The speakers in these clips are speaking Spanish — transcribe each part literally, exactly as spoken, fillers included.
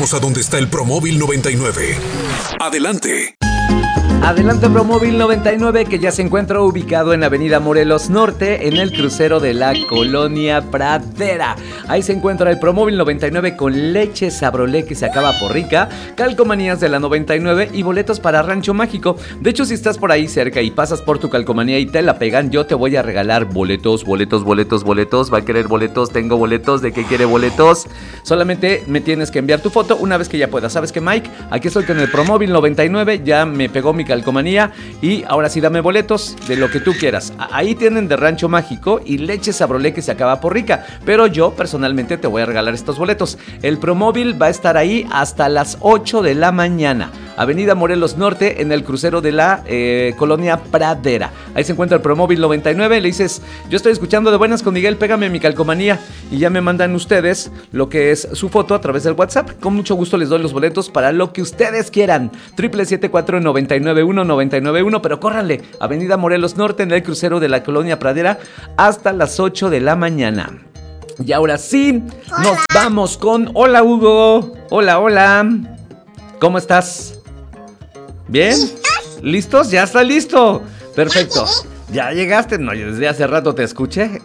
vamos a donde está el Promóvil noventa y nueve. Adelante. Adelante Promóvil noventa y nueve, que ya se encuentra ubicado en Avenida Morelos Norte, en el crucero de la Colonia Pradera. Ahí se encuentra el Promóvil noventa y nueve con leche Sabrolé, que se acaba por rica, calcomanías de la noventa y nueve y boletos para Rancho Mágico. De hecho, si estás por ahí cerca y pasas por tu calcomanía y te la pegan, yo te voy a regalar boletos, boletos, boletos, boletos. Va a querer boletos, tengo boletos. ¿De qué quiere boletos? Solamente me tienes que enviar tu foto una vez que ya puedas. ¿Sabes qué, Mike? Aquí estoy con el Promóvil noventa y nueve, ya me pegó mi calcomanía y ahora sí dame boletos de lo que tú quieras. Ahí tienen de Rancho Mágico y leche Sabrolé, que se acaba por rica, pero yo personalmente te voy a regalar estos boletos. El Promóvil va a estar ahí hasta las ocho de la mañana. Avenida Morelos Norte, en el crucero de la eh, Colonia Pradera. Ahí se encuentra el Promóvil noventa y nueve. Le dices, yo estoy escuchando De Buenas con Miguel, pégame mi calcomanía. Y ya me mandan ustedes lo que es su foto a través del WhatsApp. Con mucho gusto les doy los boletos para lo que ustedes quieran. Triple siete cuatro noventa y nueve uno noventa y nueve uno. Pero córranle, Avenida Morelos Norte, en el crucero de la Colonia Pradera, hasta las ocho de la mañana. Y ahora sí, hola. Nos vamos con... Hola, Hugo. Hola, hola. ¿Cómo estás? ¿Bien? ¿Listos? ¿Listos? Ya está listo. Perfecto. ¿Ya llegaste? No, yo desde hace rato te escuché.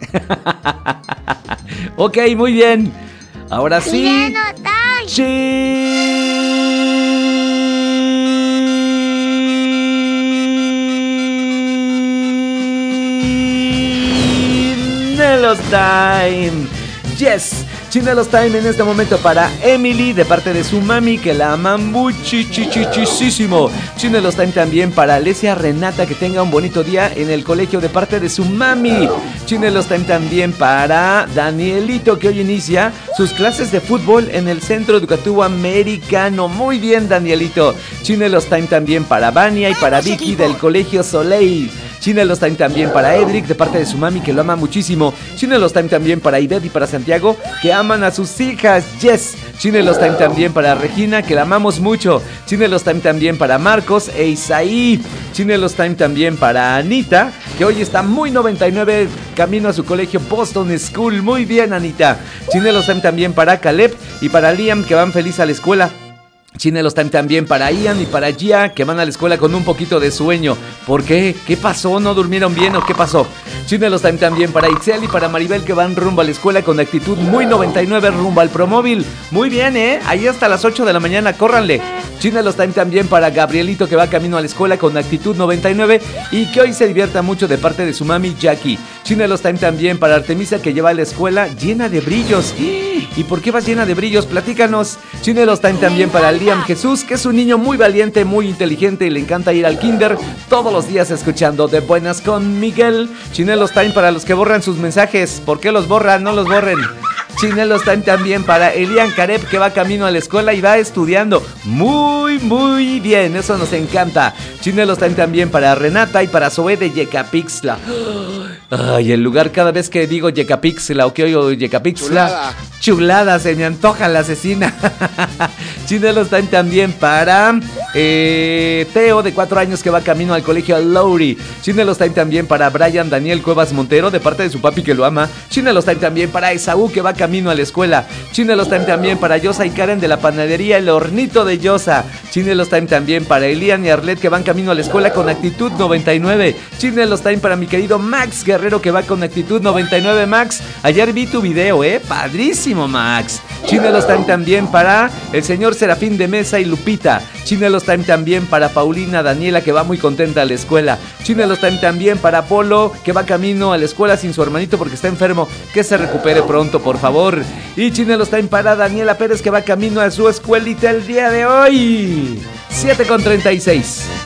Ok, muy bien. Ahora sí. Chinelos Time. Yes. Chinelos Time en este momento para Emily, de parte de su mami, que la ama muchísimo. Chinelos Time también para Alesia Renata, que tenga un bonito día en el colegio, de parte de su mami. Chinelos Time también para Danielito, que hoy inicia sus clases de fútbol en el Centro Educativo Americano. Muy bien, Danielito. Chinelos Time también para Vania y para Vicky, del Colegio Soleil. Chinelos Time también para Edric, de parte de su mami, que lo ama muchísimo. Chinelos Time también para Ivette y para Santiago, que aman a sus hijas. Yes. Chinelos Time también para Regina, que la amamos mucho. Chinelos Time también para Marcos e Isaí. Chinelos Time también para Anita, que hoy está muy noventa y nueve, camino a su colegio Boston School. Muy bien, Anita. Chinelos Time también para Caleb y para Liam, que van feliz a la escuela. Chinelos Time también para Ian y para Gia, que van a la escuela con un poquito de sueño. ¿Por qué? ¿Qué pasó? ¿No durmieron bien o qué pasó? Chinelos Time también para Itzel y para Maribel, que van rumbo a la escuela con actitud muy noventa y nueve, rumbo al Promóvil. Muy bien, ¿eh? Ahí hasta las ocho de la mañana, córranle. Chinelos Time también para Gabrielito, que va camino a la escuela con actitud noventa y nueve y que hoy se divierta mucho, de parte de su mami Jackie. Chinelos Time también para Artemisa, que lleva a la escuela llena de brillos. ¿Y por qué vas llena de brillos? Platícanos. Chinelos Time también para Liam Jesús, que es un niño muy valiente, muy inteligente y le encanta ir al kinder todos los días escuchando De Buenas con Miguel. Chinelos Time para los que borran sus mensajes. ¿Por qué los borran? No los borren. Chinelos Time también para Elian Carep, que va camino a la escuela y va estudiando muy, muy bien. Eso nos encanta. Chinelos Time también para Renata y para Zoe de Yecapixtla. Ay, el lugar, cada vez que digo Yecapixtla o que oigo Yecapixtla, chulada. Chulada, se me antoja la asesina. Chinelos Time también para eh, Teo, de cuatro años, que va camino al colegio Lowry. Chinelos Time también para Brian Daniel Cuevas Montero, de parte de su papi, que lo ama. Chinelos Time también para Esaú, que va camino a la escuela. Chinelos Time también para Yosa y Karen, de la panadería El Hornito de Yosa. Chinelos Time también para Elian y Arlet, que van camino a la escuela con actitud noventa y nueve. Chinelos Time para mi querido Max Guerrero, que va con actitud noventa y nueve. Max, ayer vi tu video, eh, padrísimo, Max. Chinelos Time también para el señor Serafín de Mesa y Lupita. Chinelos Time también para Paulina Daniela, que va muy contenta a la escuela. Chinelos Time también para Polo, que va camino a la escuela sin su hermanito porque está enfermo. Que se recupere pronto, por favor. Y Chinelos Time para Daniela Pérez, que va camino a su escuelita el día de hoy. siete con treinta y seis.